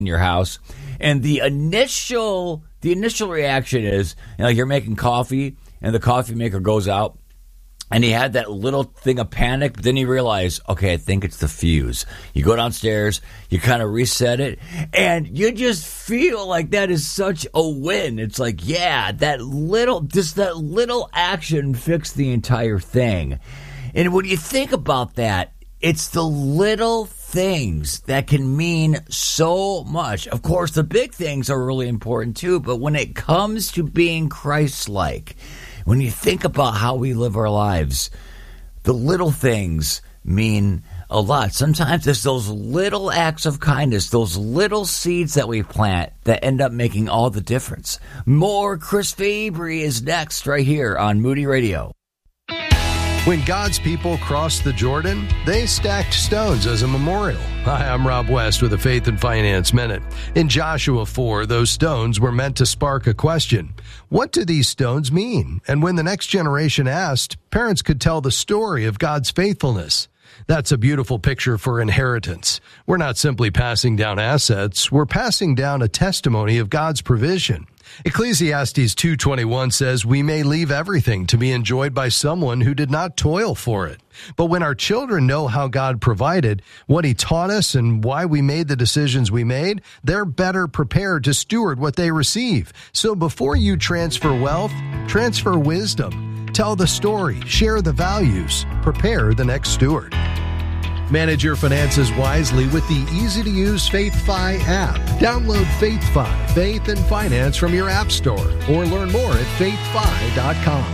in your house, and the initial reaction is, like, you're making coffee and the coffee maker goes out, and he had that little thing of panic, but then he realized, okay, I think it's the fuse. You go downstairs, you kind of reset it, and you just feel like that is such a win. It's like, yeah, that little action fixed the entire thing. And when you think about that, it's the little things that can mean so much. Of course, the big things are really important too, but when it comes to being Christ-like, when you think about how we live our lives, the little things mean a lot. Sometimes it's those little acts of kindness, those little seeds that we plant that end up making all the difference. More Chris Fabry is next right here on Moody Radio. When God's people crossed the Jordan, they stacked stones as a memorial. Hi, I'm Rob West with a Faith and Finance Minute. In Joshua 4, those stones were meant to spark a question. What do these stones mean? And when the next generation asked, parents could tell the story of God's faithfulness. That's a beautiful picture for inheritance. We're not simply passing down assets, we're passing down a testimony of God's provision. Ecclesiastes 2:21 says, we may leave everything to be enjoyed by someone who did not toil for it. But when our children know how God provided, what He taught us, and why we made the decisions we made, they're better prepared to steward what they receive. So before you transfer wealth, transfer wisdom. Tell the story, share the values, prepare the next steward. Manage your finances wisely with the easy-to-use FaithFi app. Download FaithFi, Faith and Finance from your app store, or learn more at faithfi.com.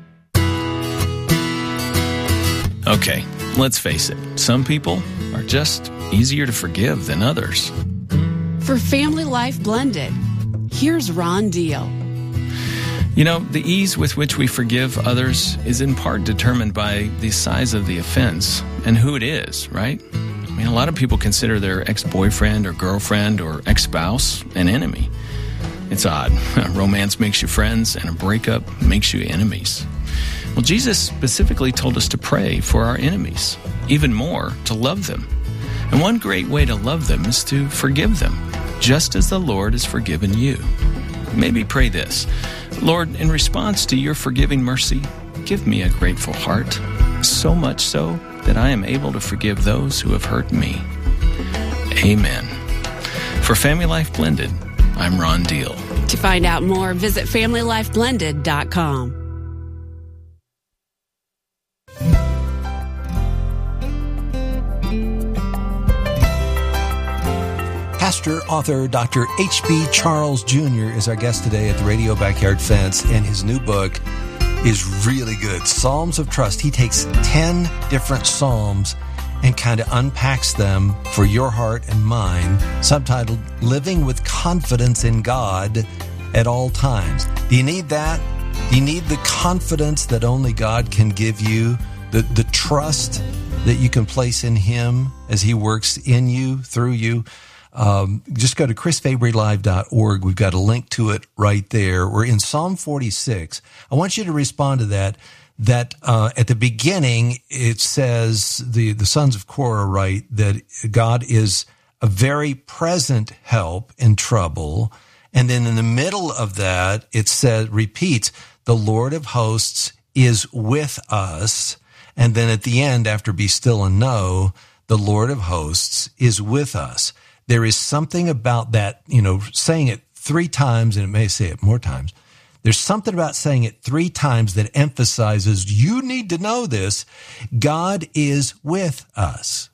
Okay, let's face it. Some people are just easier to forgive than others. For Family Life Blended, here's Ron Deal. You know, the ease with which we forgive others is in part determined by the size of the offense and who it is, right? I mean, a lot of people consider their ex-boyfriend or girlfriend or ex-spouse an enemy. It's odd. Romance makes you friends, and a breakup makes you enemies. Well, Jesus specifically told us to pray for our enemies, even more, to love them. And one great way to love them is to forgive them, just as the Lord has forgiven you. Maybe pray this: Lord, in response to your forgiving mercy, give me a grateful heart, so much so that I am able to forgive those who have hurt me. Amen. For Family Life Blended, I'm Ron Deal. To find out more, visit FamilyLifeBlended.com. Pastor, author, Dr. H.B. Charles Jr. is our guest today at the Radio Backyard Fence, and his new book is really good. Psalms of Trust. He takes 10 different psalms and kind of unpacks them for your heart and mine, subtitled Living with Confidence in God at All Times. Do you need that? Do you need the confidence that only God can give you? The trust that you can place in Him as He works in you, through you? Just go to chrisfabrylive.org. We've got a link to it right there. We're in Psalm 46. I want you to respond to that at the beginning, it says, the sons of Korah write that God is a very present help in trouble. And then in the middle of that, it says, repeats, the Lord of hosts is with us. And then at the end, after be still and know, the Lord of hosts is with us. There is something about that, saying it 3 times, and it may say it more times. There's something about saying it 3 times that emphasizes, you need to know this, God is with us.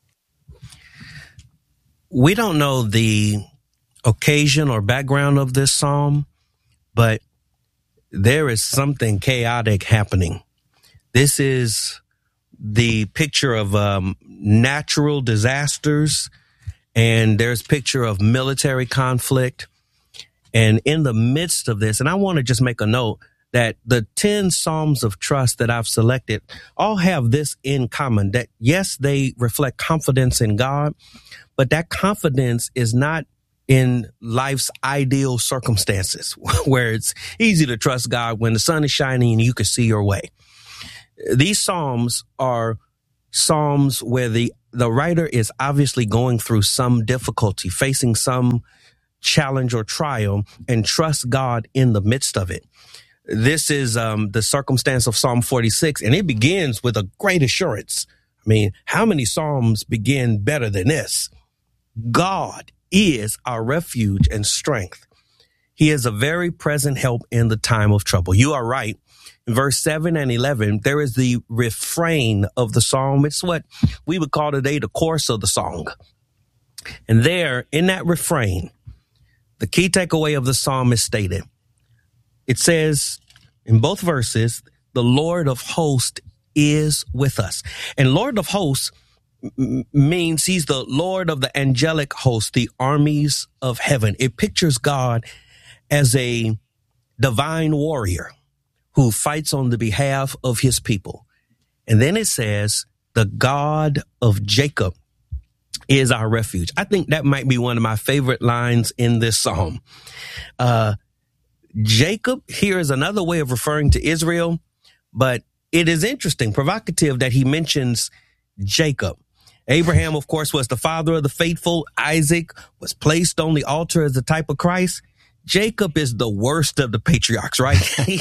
We don't know the occasion or background of this psalm, but there is something chaotic happening. This is the picture of natural disasters, and there's a picture of military conflict. And in the midst of this, and I want to just make a note that the 10 Psalms of Trust that I've selected all have this in common, that yes, they reflect confidence in God, but that confidence is not in life's ideal circumstances where it's easy to trust God when the sun is shining and you can see your way. These Psalms are Psalms where the the writer is obviously going through some difficulty, facing some challenge or trial, and trust God in the midst of it. This is the circumstance of Psalm 46, and it begins with a great assurance. I mean, how many Psalms begin better than this? God is our refuge and strength. He is a very present help in the time of trouble. You are right. In verse 7 and 11, there is the refrain of the psalm. It's what we would call today the chorus of the song. And there, in that refrain, the key takeaway of the psalm is stated. It says in both verses, the Lord of hosts is with us. And Lord of hosts means he's the Lord of the angelic host, the armies of heaven. It pictures God as a divine warrior who fights on the behalf of his people. And then it says, the God of Jacob is our refuge. I think that might be one of my favorite lines in this psalm. Jacob here is another way of referring to Israel, but it is interesting, provocative that he mentions Jacob. Abraham, of course, was the father of the faithful. Isaac was placed on the altar as the type of Christ. Jacob is the worst of the patriarchs, right?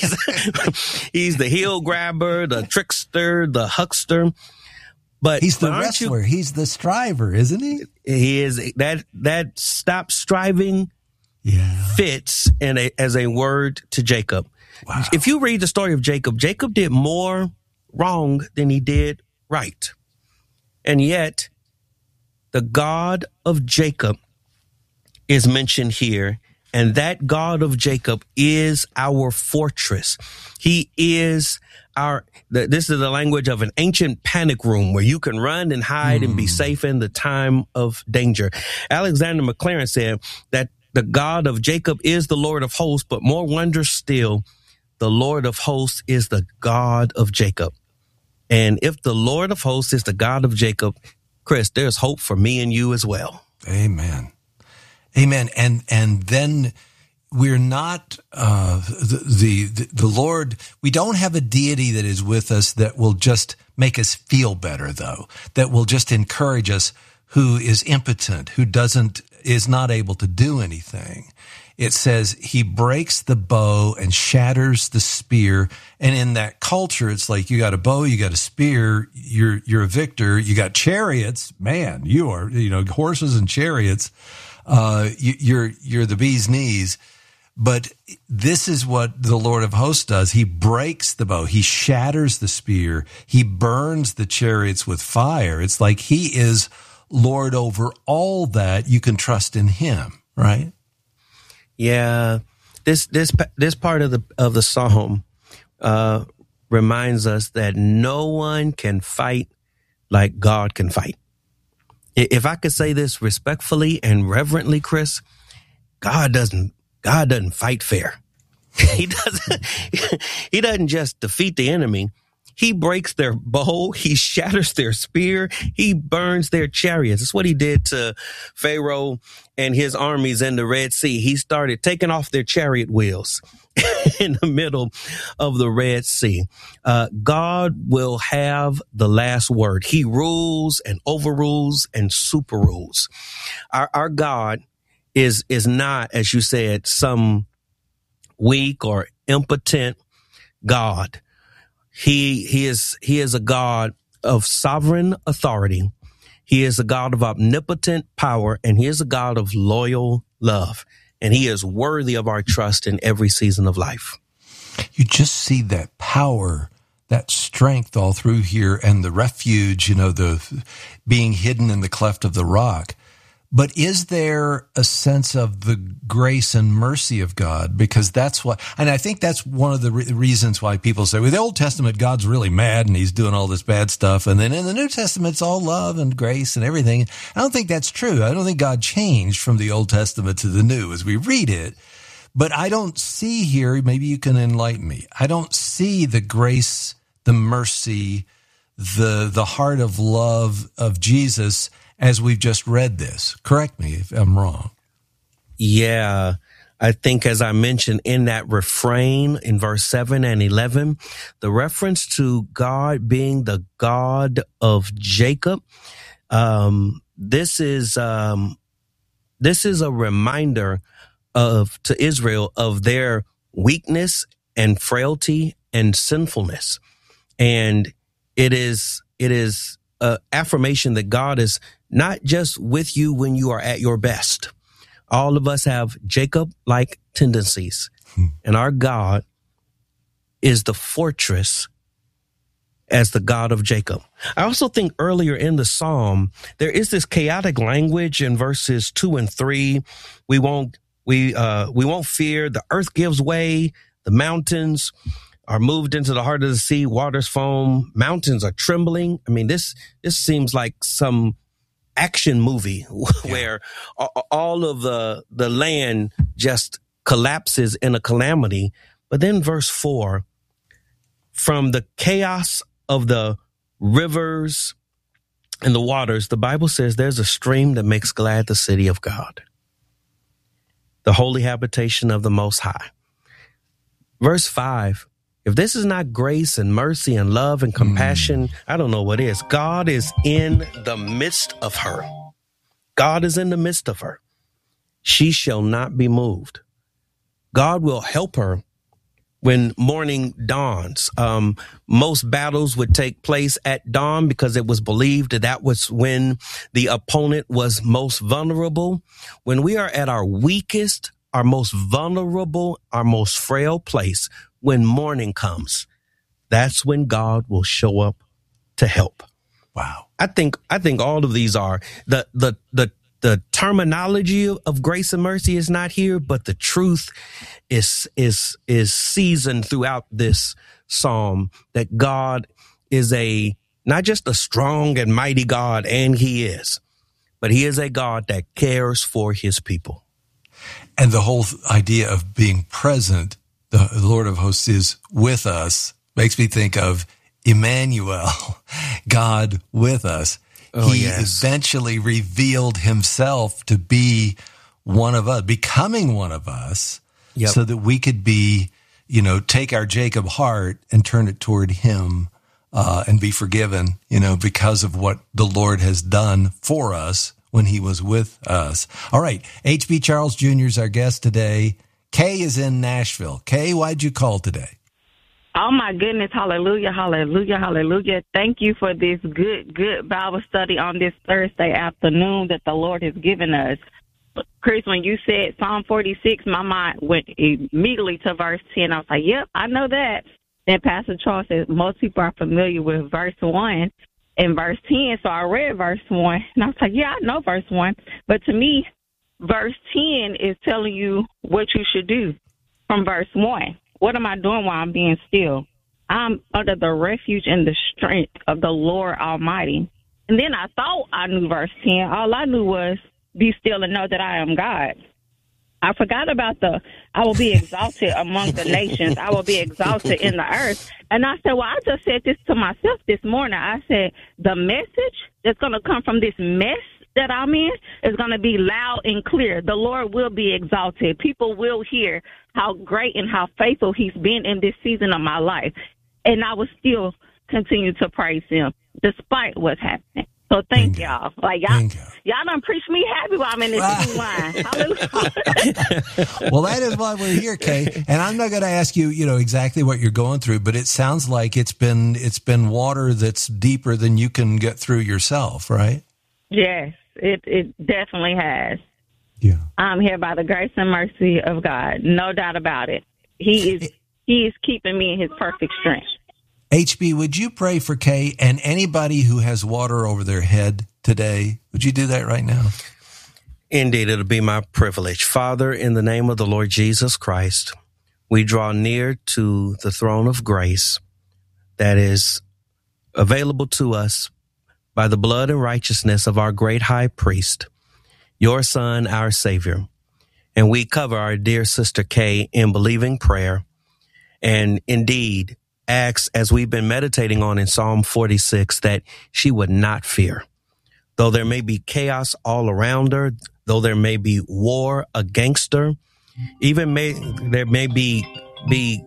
He's the heel grabber, the trickster, the huckster. But he's the wrestler. He's the striver, isn't he? He is. That stop striving fits as a word to Jacob. Wow. If you read the story of Jacob, Jacob did more wrong than he did right. And yet, the God of Jacob is mentioned here. And that God of Jacob is our fortress. He is this is the language of an ancient panic room where you can run and hide and be safe in the time of danger. Alexander McLaren said that the God of Jacob is the Lord of hosts, but more wondrous still, the Lord of hosts is the God of Jacob. And if the Lord of hosts is the God of Jacob, Chris, there's hope for me and you as well. Amen. Amen. And then we're not the Lord. We don't have a deity that is with us that will just make us feel better, though, that will just encourage us, who is impotent, who is not able to do anything. It says he breaks the bow and shatters the spear. And in that culture, it's like you got a bow, you got a spear, you're a victor. You got chariots, man, you are, horses and chariots. You're the bee's knees. But this is what the Lord of hosts does. He breaks the bow. He shatters the spear. He burns the chariots with fire. It's like he is Lord over all that. You can trust in him, right? Yeah. This part of the psalm, reminds us that no one can fight like God can fight. If I could say this respectfully and reverently, Chris, God doesn't fight fair. He doesn't just defeat the enemy. He breaks their bow. He shatters their spear. He burns their chariots. That's what he did to Pharaoh and his armies in the Red Sea. He started taking off their chariot wheels in the middle of the Red Sea. God will have the last word. He rules and overrules and super rules. Our God is not, as you said, some weak or impotent God. He is a God of sovereign authority. He is a God of omnipotent power, and he is a God of loyal love. And he is worthy of our trust in every season of life. You just see that power, that strength all through here, and the refuge, the being hidden in the cleft of the rock. But is there a sense of the grace and mercy of God? Because that's what, and I think that's one of the reasons why people say, well, the Old Testament, God's really mad and he's doing all this bad stuff. And then in the New Testament, it's all love and grace and everything. I don't think that's true. I don't think God changed from the Old Testament to the New as we read it. But I don't see here, maybe you can enlighten me, I don't see the grace, the mercy, the heart of love of Jesus as we've just read this. Correct me if I'm wrong. Yeah, I think as I mentioned in that refrain in verse 7 and 11, the reference to God being the God of Jacob, This is a reminder to Israel of their weakness and frailty and sinfulness. And it is an affirmation that God is not just with you when you are at your best. All of us have Jacob-like tendencies, and our God is the fortress as the God of Jacob. I also think earlier in the psalm, there is this chaotic language in verses 2 and 3. We won't fear. The earth gives way. The mountains are moved into the heart of the sea. Waters foam. Mountains are trembling. I mean, this seems like some action movie where all of the land just collapses in a calamity. But then verse 4, from the chaos of the rivers and the waters, the Bible says there's a stream that makes glad the city of God, the holy habitation of the Most High. Verse 5, if this is not grace and mercy and love and compassion, I don't know what is. God is in the midst of her. God is in the midst of her. She shall not be moved. God will help her when morning dawns. Most battles would take place at dawn because it was believed that was when the opponent was most vulnerable. When we are at our weakest, our most vulnerable, our most frail place, when morning comes, that's when God will show up to help. Wow. I think all of these are the terminology of grace and mercy is not here, but the truth is seasoned throughout this psalm that God is not just a strong and mighty God, and he is, but he is a God that cares for his people. And the whole idea of being present, the Lord of hosts is with us, makes me think of Emmanuel, God with us. He eventually revealed himself to be one of us, becoming one of us, so that we could be, take our Jacob heart and turn it toward him and be forgiven, because of what the Lord has done for us when he was with us. All right. H.B. Charles Jr. is our guest today. Kay is in Nashville. Kay, why'd you call today? Oh, my goodness. Hallelujah, hallelujah, hallelujah. Thank you for this good Bible study on this Thursday afternoon that the Lord has given us. Chris, when you said Psalm 46, my mind went immediately to verse 10. I was like, yep, I know that. Then Pastor Charles said most people are familiar with verse 1 and verse 10. So I read verse 1, and I was like, yeah, I know verse 1. But to me, verse 10 is telling you what you should do from verse 1. What am I doing while I'm being still? I'm under the refuge and the strength of the Lord Almighty. And then I thought I knew verse 10. All I knew was be still and know that I am God. I forgot about I will be exalted among the nations. I will be exalted in the earth. And I said, well, I just said this to myself this morning. I said, the message that's going to come from this mess that I'm in is going to be loud and clear. The Lord will be exalted. People will hear how great and how faithful he's been in this season of my life. And I will still continue to praise him despite what's happening. So thank y'all. Like y'all done preach me happy while I'm in this new line. Hallelujah. Well, that is why we're here, Kay. And I'm not going to ask you, exactly what you're going through, but it sounds like it's been water that's deeper than you can get through yourself, right? Yes, it definitely has. Yeah. I'm here by the grace and mercy of God. No doubt about it. He is keeping me in his perfect strength. HB, would you pray for Kay and anybody who has water over their head today? Would you do that right now? Indeed, it'll be my privilege. Father, in the name of the Lord Jesus Christ, we draw near to the throne of grace that is available to us by the blood and righteousness of our great high priest, your Son, our Savior. And we cover our dear sister Kay in believing prayer. And indeed, ask, as we've been meditating on in Psalm 46, that she would not fear. Though there may be chaos all around her, though there may be war against her, even there may be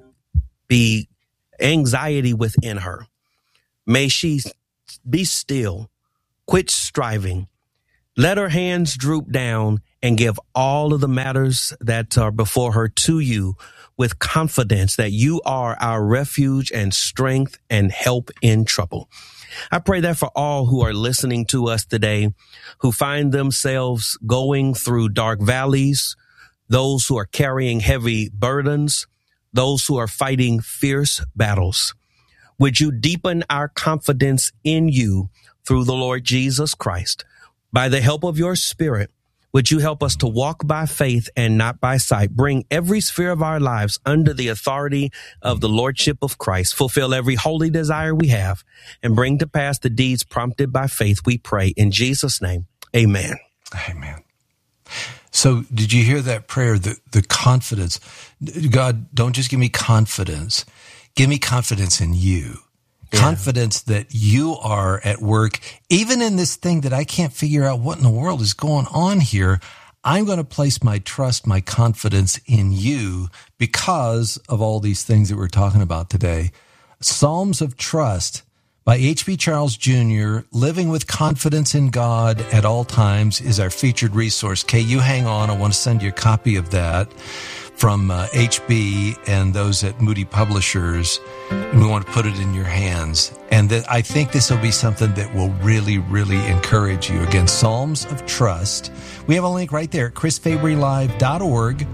anxiety within her, may she be still quit striving. Let her hands droop down and give all of the matters that are before her to you with confidence that you are our refuge and strength and help in trouble. I pray that for all who are listening to us today, who find themselves going through dark valleys, those who are carrying heavy burdens, those who are fighting fierce battles. Would you deepen our confidence in you through the Lord Jesus Christ? By the help of your Spirit, would you help us to walk by faith and not by sight? Bring every sphere of our lives under the authority of the Lordship of Christ. Fulfill every holy desire we have and bring to pass the deeds prompted by faith, we pray. In Jesus' name, amen. Amen. So did you hear that prayer, the confidence? God, don't just give me confidence. Give me confidence in you. Yeah. Confidence that you are at work, even in this thing that I can't figure out what in the world is going on here. I'm going to place my trust, my confidence in you because of all these things that we're talking about today. Psalms of Trust by H.B. Charles Jr., Living with Confidence in God at All Times, is our featured resource. Kay, you hang on. I want to send you a copy of that from HB and those at Moody Publishers. And we want to put it in your hands. And I think this will be something that will really, really encourage you. Again, Psalms of Trust. We have a link right there at chrisfabrylive.org,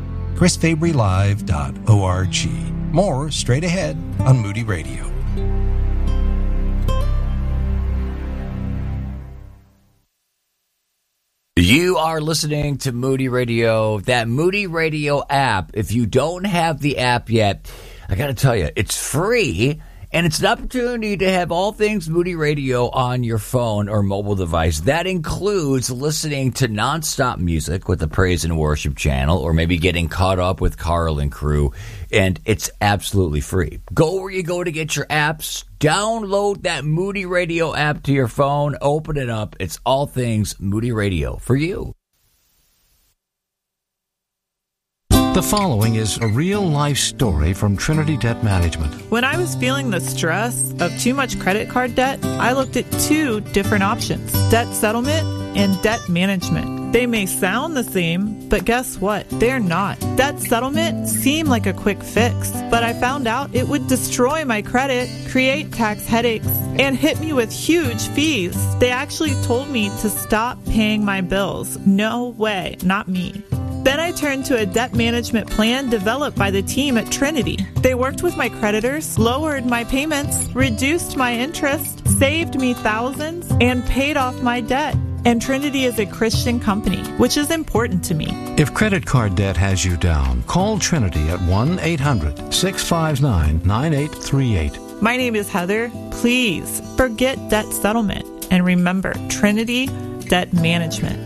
chrisfabrylive.org. More straight ahead on Moody Radio. You are listening to Moody Radio, that Moody Radio app. If you don't have the app yet, I got to tell you, it's free, and it's an opportunity to have all things Moody Radio on your phone or mobile device. That includes listening to nonstop music with the Praise and Worship channel, or maybe getting caught up with Carl and crew, and it's absolutely free. Go where you go to get your apps. Download that Moody Radio app to your phone. Open it up. It's all things Moody Radio for you. The following is a real-life story from Trinity Debt Management. When I was feeling the stress of too much credit card debt, I looked at two different options: debt settlement and debt management. They may sound the same, but guess what? They're not. Debt settlement seemed like a quick fix, but I found out it would destroy my credit, create tax headaches, and hit me with huge fees. They actually told me to stop paying my bills. No way, not me. Then I turned to a debt management plan developed by the team at Trinity. They worked with my creditors, lowered my payments, reduced my interest, saved me thousands, and paid off my debt. And Trinity is a Christian company, which is important to me. If credit card debt has you down, call Trinity at 1-800-659-9838. My name is Heather. Please forget debt settlement and remember Trinity Debt Management.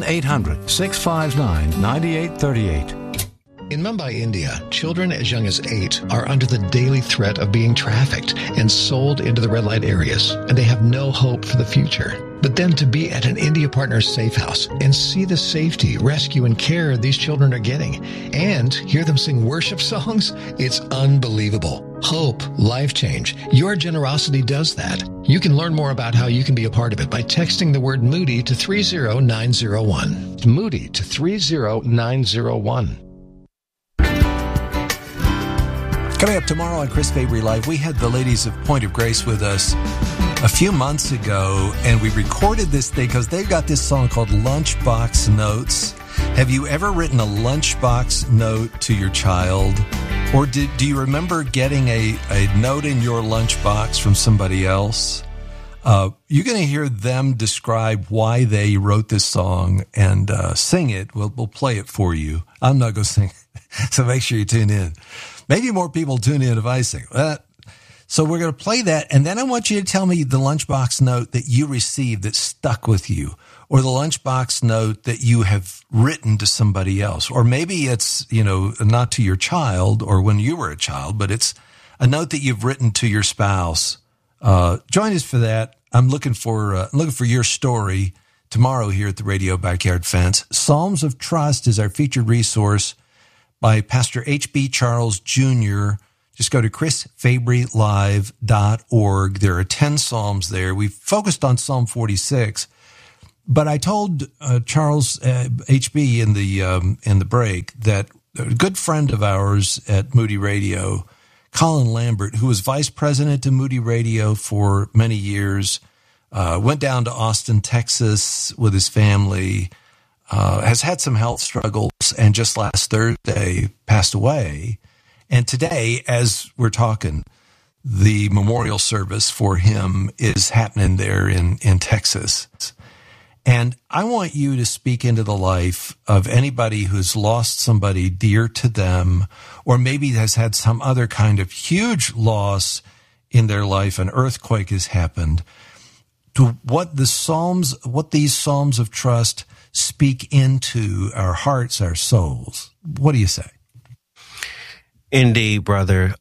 1-800-659-9838. In Mumbai, India, children as young as 8 are under the daily threat of being trafficked and sold into the red light areas, and they have no hope for the future. But then to be at an India Partners Safe House and see the safety, rescue, and care these children are getting, and hear them sing worship songs, it's unbelievable. Hope, life change. Your generosity does that. You can learn more about how you can be a part of it by texting the word Moody to 30901. Moody to 30901. Coming up tomorrow on Chris Fabry Live, we had the ladies of Point of Grace with us a few months ago, and we recorded this thing because they've got this song called Lunchbox Notes. Have you ever written a lunchbox note to your child? Or do you remember getting a note in your lunchbox from somebody else? You're going to hear them describe why they wrote this song and sing it. We'll play it for you. I'm not going to sing, so make sure you tune in. Maybe more people tune in if I sing. So we're going to play that, and then I want you to tell me the lunchbox note that you received that stuck with you, or the lunchbox note that you have written to somebody else. Or maybe it's, not to your child or when you were a child, but it's a note that you've written to your spouse. Join us for that. I'm looking for your story tomorrow here at the Radio Backyard Fence. Psalms of Trust is our featured resource by Pastor H.B. Charles Jr. Just go to chrisfabrylive.org. There are 10 Psalms there. We've focused on Psalm 46, But I told Charles HB in the break that a good friend of ours at Moody Radio, Colin Lambert, who was vice president of Moody Radio for many years, went down to Austin, Texas with his family, has had some health struggles, and just last Thursday passed away. And today, as we're talking, the memorial service for him is happening there in Texas. And I want you to speak into the life of anybody who's lost somebody dear to them, or maybe has had some other kind of huge loss in their life. An earthquake has happened. To what these Psalms of trust speak into our hearts, our souls. What do you say? Indeed, brother.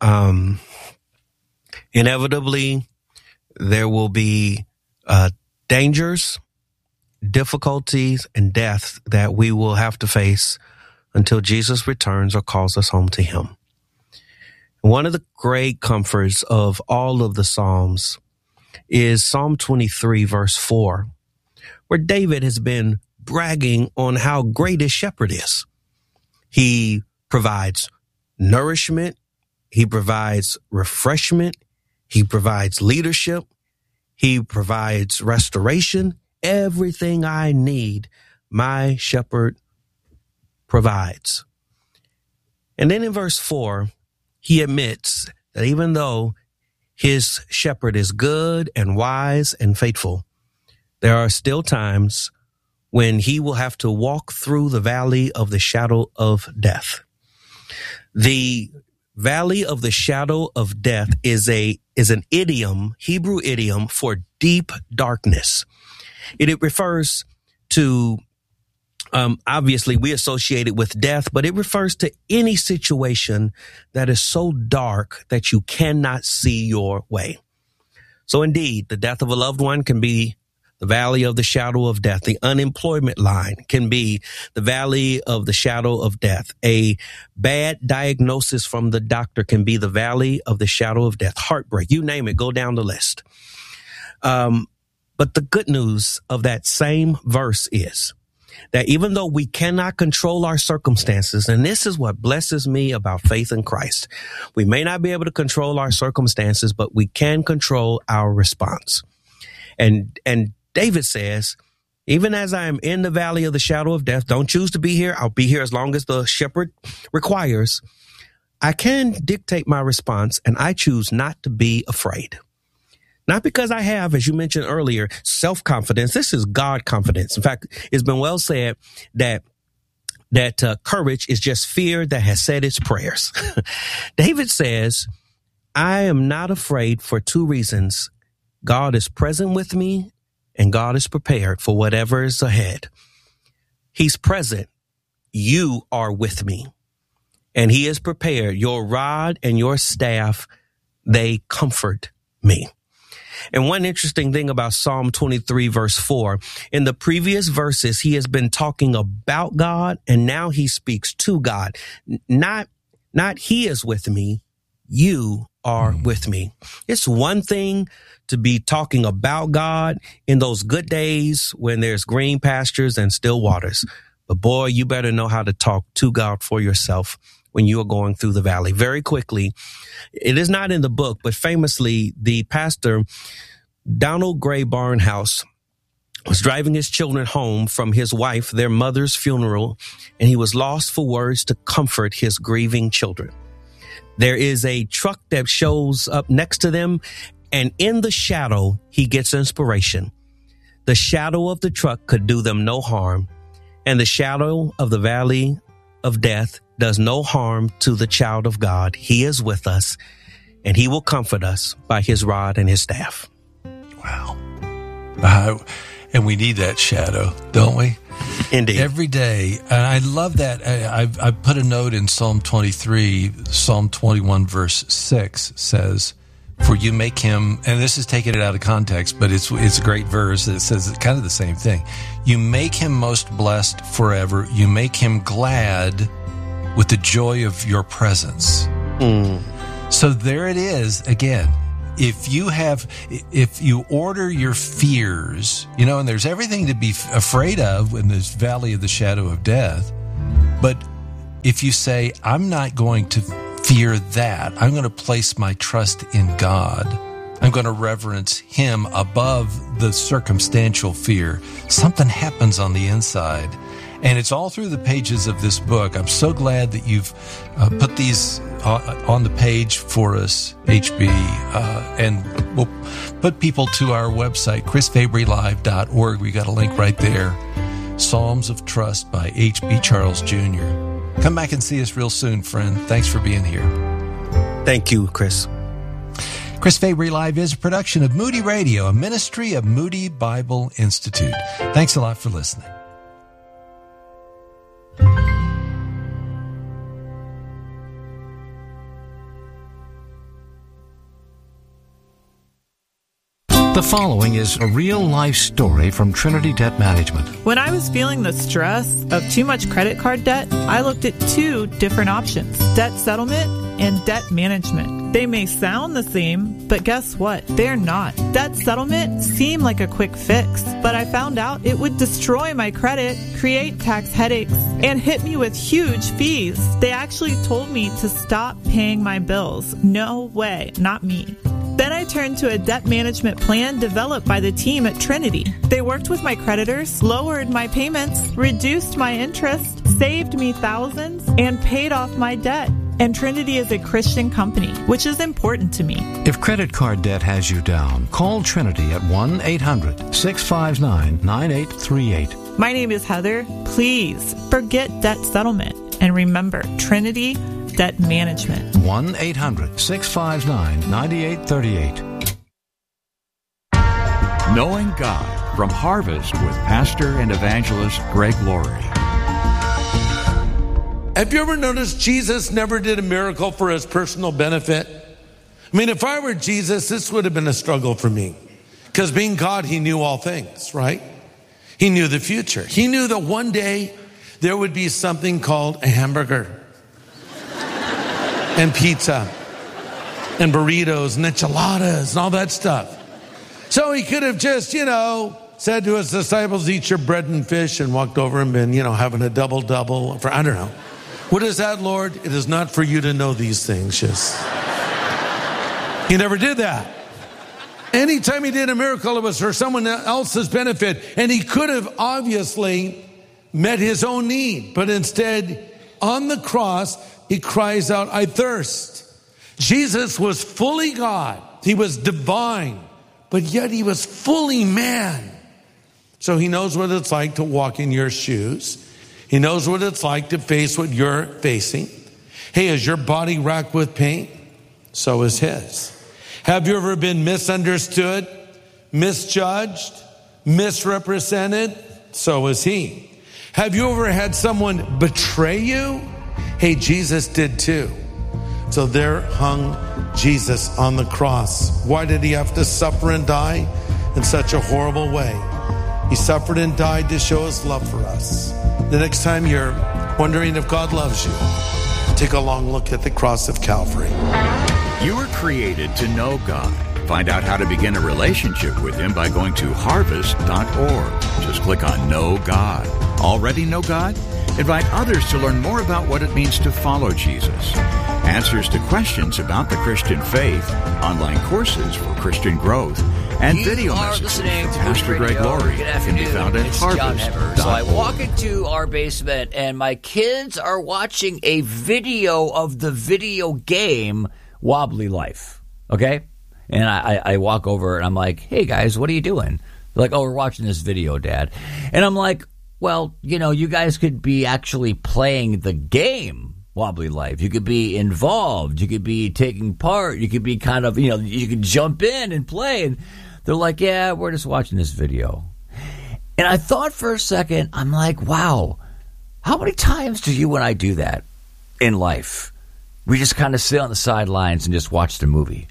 Inevitably, there will be dangers, difficulties, and death that we will have to face until Jesus returns or calls us home to him. One of the great comforts of all of the Psalms is Psalm 23, verse 4, where David has been bragging on how great his shepherd is. He provides nourishment. He provides refreshment. He provides leadership. He provides restoration. Everything I need, my shepherd provides. And then in verse 4, he admits that even though his shepherd is good and wise and faithful, there are still times when he will have to walk through the valley of the shadow of death. The valley of the shadow of death is an idiom, Hebrew idiom for deep darkness. It refers to, obviously we associate it with death, but it refers to any situation that is so dark that you cannot see your way. So indeed, the death of a loved one can be the valley of the shadow of death. The unemployment line can be the valley of the shadow of death. A bad diagnosis from the doctor can be the valley of the shadow of death. Heartbreak, you name it, go down the list. But the good news of that same verse is that even though we cannot control our circumstances, and this is what blesses me about faith in Christ, we may not be able to control our circumstances, but we can control our response. And David says, even as I am in the valley of the shadow of death, don't choose to be here. I'll be here as long as the shepherd requires. I can dictate my response, and I choose not to be afraid. Not because I have, as you mentioned earlier, self-confidence. This is God confidence. In fact, it's been well said that courage is just fear that has said its prayers. David says, I am not afraid for two reasons. God is present with me, and God is prepared for whatever is ahead. He's present. You are with me, and he is prepared. Your rod and your staff, they comfort me. And one interesting thing about Psalm 23, verse 4, in the previous verses, he has been talking about God, and now he speaks to God. Not he is with me, you are with me. It's one thing to be talking about God in those good days when there's green pastures and still waters. But boy, you better know how to talk to God for yourself when you are going through the valley. Very quickly, it is not in the book, but famously, the pastor, Donald Gray Barnhouse, was driving his children home from his wife, their mother's funeral, and he was lost for words to comfort his grieving children. There is a truck that shows up next to them, and in the shadow, he gets inspiration. The shadow of the truck could do them no harm, and the shadow of the valley of death does no harm to the child of God. He is with us, and he will comfort us by his rod and his staff. Wow. And we need that shadow, don't we? Indeed. Every day. And I love that. I put a note in Psalm 23, Psalm 21, verse 6 says, for you make him, and this is taking it out of context, but it's a great verse that says kind of the same thing. You make him most blessed forever. You make him glad with the joy of your presence. So there it is again. if you order your fears, and there's everything to be afraid of in this valley of the shadow of death, but if you say, I'm not going to fear that, I'm going to place my trust in God, I'm going to reverence Him above the circumstantial fear, something happens on the inside. And it's all through the pages of this book. I'm so glad that you've put these on the page for us, HB. And we'll put people to our website, chrisfabrylive.org. We got a link right there. Psalms of Trust by H.B. Charles Jr. Come back and see us real soon, friend. Thanks for being here. Thank you, Chris. Chris Fabry Live is a production of Moody Radio, a ministry of Moody Bible Institute. Thanks a lot for listening. The following is a real-life story from Trinity Debt Management. When I was feeling the stress of too much credit card debt, I looked at two different options: debt settlement and debt management. They may sound the same, but guess what? They're not. Debt settlement seemed like a quick fix, but I found out it would destroy my credit, create tax headaches, and hit me with huge fees. They actually told me to stop paying my bills. No way, not me. Then I turned to a debt management plan developed by the team at Trinity. They worked with my creditors, lowered my payments, reduced my interest, saved me thousands, and paid off my debt. And Trinity is a Christian company, which is important to me. If credit card debt has you down, call Trinity at 1-800-659-9838. My name is Heather. Please forget debt settlement. And remember, Trinity Debt Management. 1-800-659-9838. Knowing God from Harvest with Pastor and Evangelist Greg Laurie. Have you ever noticed Jesus never did a miracle for his personal benefit? I mean, if I were Jesus, this would have been a struggle for me. Because being God, he knew all things, right? He knew the future. He knew that one day there would be something called a hamburger and pizza and burritos and enchiladas and all that stuff. So he could have just, said to his disciples, eat your bread and fish, and walked over and been, having a double-double for, I don't know. What is that, Lord? It is not for you to know these things. Just. He never did that. Anytime he did a miracle, it was for someone else's benefit. And he could have obviously met his own need. But instead, on the cross, he cries out, I thirst. Jesus was fully God. He was divine. But yet he was fully man. So he knows what it's like to walk in your shoes. He knows what it's like to face what you're facing. Hey, is your body racked with pain? So is his. Have you ever been misunderstood, misjudged, misrepresented? So is he. Have you ever had someone betray you? Hey, Jesus did too. So there hung Jesus on the cross. Why did he have to suffer and die in such a horrible way? He suffered and died to show his love for us. The next time you're wondering if God loves you, take a long look at the cross of Calvary. You were created to know God. Find out how to begin a relationship with him by going to harvest.org. Just click on Know God. Already know God? Invite others to learn more about what it means to follow Jesus. Answers to questions about the Christian faith, online courses for Christian growth, and video messages from Pastor Greg Laurie can be found at harvest.org. So I walk into our basement, and my kids are watching a video of the video game Wobbly Life, okay? And I walk over, and I'm like, hey, guys, what are you doing? They're like, oh, we're watching this video, Dad. And I'm like, well, you guys could be actually playing the game Wobbly Life. You could be involved. You could be taking part. You could be kind of, you could jump in and play. And they're like, yeah, we're just watching this video. And I thought for a second, I'm like, wow, how many times do you and I do that in life? We just kind of sit on the sidelines and just watch the movie.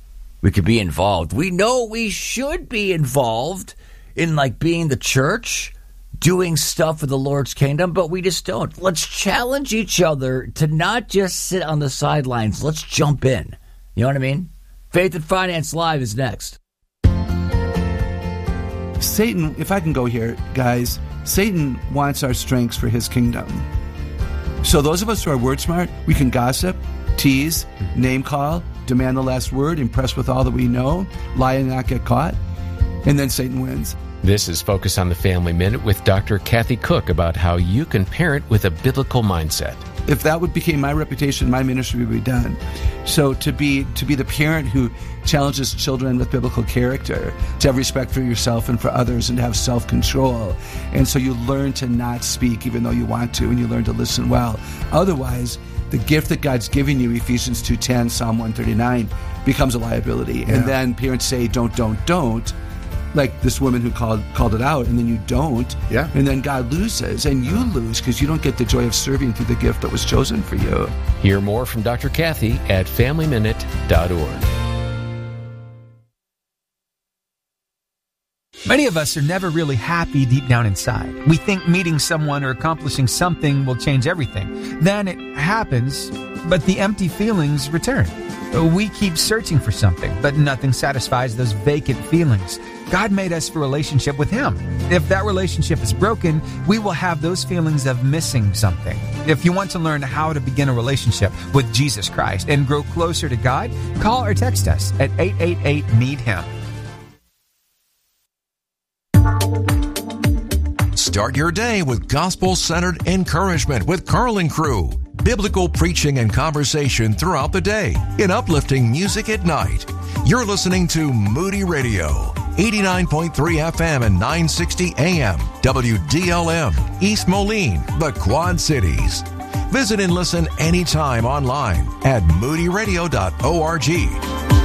We could be involved. We know we should be involved in being the church, doing stuff for the Lord's kingdom, but we just don't. Let's challenge each other to not just sit on the sidelines. Let's jump in. You know what I mean? Faith and Finance Live is next. Satan, if I can go here, guys, Satan wants our strengths for his kingdom. So those of us who are word smart, we can gossip, tease, name call, demand the last word, impress with all that we know, lie and not get caught, and then Satan wins. This is Focus on the Family Minute with Dr. Kathy Cook about how you can parent with a biblical mindset. If that became my reputation, my ministry would be done. So to be the parent who challenges children with biblical character, to have respect for yourself and for others, and to have self-control. And so you learn to not speak even though you want to, and you learn to listen well. Otherwise, the gift that God's given you, Ephesians 2:10, Psalm 139, becomes a liability. Yeah. And then parents say, don't. Like this woman who called it out, and then you don't. Yeah. And then God loses, and you lose because you don't get the joy of serving through the gift that was chosen for you. Hear more from Dr. Kathy at FamilyMinute.org. Many of us are never really happy deep down inside. We think meeting someone or accomplishing something will change everything. Then it happens, but the empty feelings return. We keep searching for something, but nothing satisfies those vacant feelings. God made us for a relationship with Him. If that relationship is broken, we will have those feelings of missing something. If you want to learn how to begin a relationship with Jesus Christ and grow closer to God, call or text us at 888-NEED-HIM. Start your day with gospel-centered encouragement with Carl and Crew. Biblical preaching and conversation throughout the day in uplifting music at night. You're listening to Moody Radio, 89.3 FM and 960 AM, WDLM, East Moline, the Quad Cities. Visit and listen anytime online at moodyradio.org.